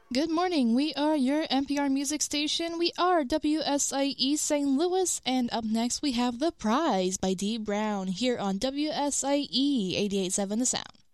Good morning. We are your NPR music station. We are WSIE St. Louis. And up next, we have The Prize by Dee Brown here on WSIE 88.7 The Sound.